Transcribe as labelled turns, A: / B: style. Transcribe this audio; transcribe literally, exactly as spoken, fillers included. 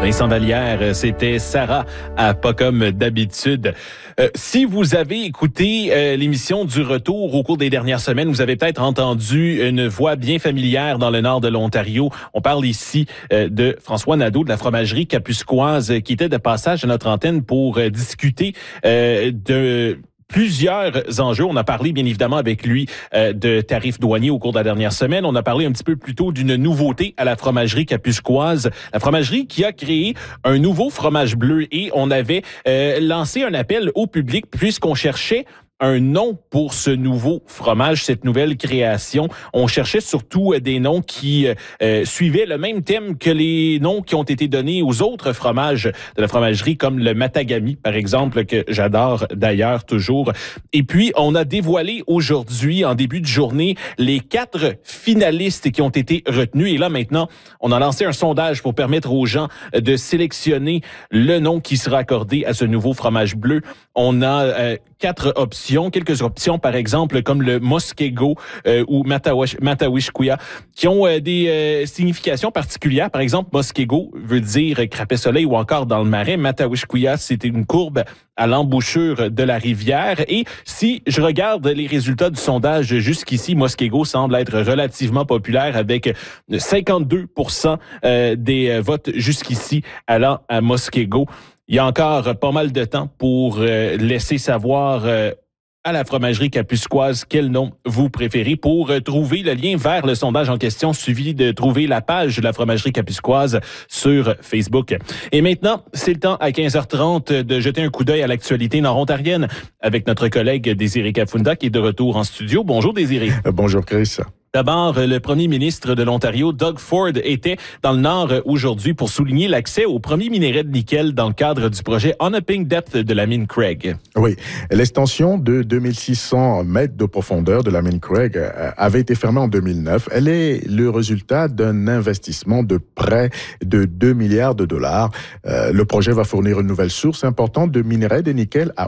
A: Vincent Vallière, c'était Sarah à Pas comme d'habitude. Euh, si vous avez écouté euh, l'émission du Retour au cours des dernières semaines, vous avez peut-être entendu une voix bien familière dans le nord de l'Ontario. On parle ici euh, de François Nadeau de la fromagerie Kapuskoise qui était de passage à notre antenne pour euh, discuter euh, de plusieurs enjeux. On a parlé bien évidemment avec lui euh, de tarifs douaniers au cours de la dernière semaine. On a parlé un petit peu plus tôt d'une nouveauté à la fromagerie Kapuskoise. La fromagerie qui a créé un nouveau fromage bleu et on avait euh, lancé un appel au public puisqu'on cherchait un nom pour ce nouveau fromage, cette nouvelle création. On cherchait surtout des noms qui euh, suivaient le même thème que les noms qui ont été donnés aux autres fromages de la fromagerie, comme le Matagami, par exemple, que j'adore d'ailleurs toujours. Et puis, on a dévoilé aujourd'hui, en début de journée, les quatre finalistes qui ont été retenus. Et là, maintenant, on a lancé un sondage pour permettre aux gens de sélectionner le nom qui sera accordé à ce nouveau fromage bleu. On a euh, quatre options, quelques options, par exemple, comme le Muskego euh, ou Matawish, Matawishkuya, qui ont euh, des euh, significations particulières. Par exemple, Muskego veut dire crapet soleil ou encore dans le marais. Matawishkuya, c'est une courbe à l'embouchure de la rivière. Et si je regarde les résultats du sondage jusqu'ici, Muskego semble être relativement populaire avec cinquante-deux pour cent euh, des votes jusqu'ici allant à Muskego. Il y a encore pas mal de temps pour euh, laisser savoir euh, à la fromagerie Kapuskoise quel nom vous préférez. Pour euh, trouver le lien vers le sondage en question, suffit de trouver la page de la fromagerie Kapuskoise sur Facebook. Et maintenant, c'est le temps à quinze heures trente de jeter un coup d'œil à l'actualité nord-ontarienne avec notre collègue Désiré Kafunda qui est de retour en studio. Bonjour Désiré.
B: Euh, bonjour Chris.
A: D'abord, le premier ministre de l'Ontario, Doug Ford, était dans le Nord aujourd'hui pour souligner l'accès au premier minerai de nickel dans le cadre du projet Onaping Depth de la mine Craig.
B: Oui, l'extension de deux mille six cents mètres de profondeur de la mine Craig avait été fermée en deux mille neuf. Elle est le résultat d'un investissement de près de deux milliards de dollars. Euh, le projet va fournir une nouvelle source importante de minerai de nickel à